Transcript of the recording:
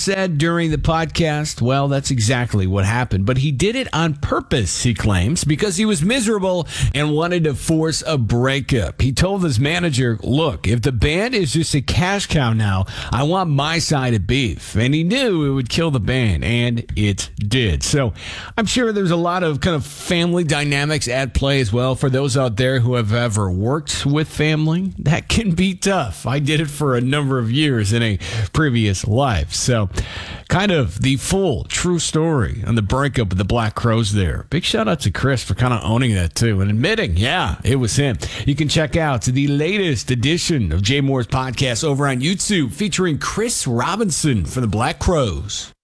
said during the podcast, well, that's exactly what happened. But he did it on purpose, he claims, because he was miserable and wanted to force a breakup. He told his manager, look, if the band is just a cash cow now, I want my side of beef. And he knew it would kill the band, and it did. So I'm sure there's a lot of kind of family dynamics at play as well. For those out there who have ever worked with family, that can be tough. I did it for a number of years in a previous life. So kind of the full true story on the breakup of the Black Crowes there. Big shout out to Chris for kind of owning that too and admitting, yeah, it was him. You can check out the latest edition of Jay Moore's podcast over on YouTube featuring Chris Robinson for the Black Crowes.